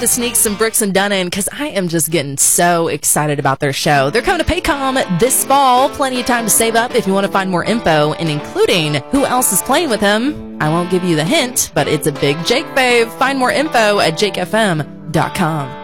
to sneak some Brooks and Dunn in because I am just getting so excited about their show. They're coming to Paycom this fall. Plenty of time to save up if you want to find more info, and including who else is playing with him. I won't give you the hint, but it's a big Jake fave. Find more info at jakefm.com.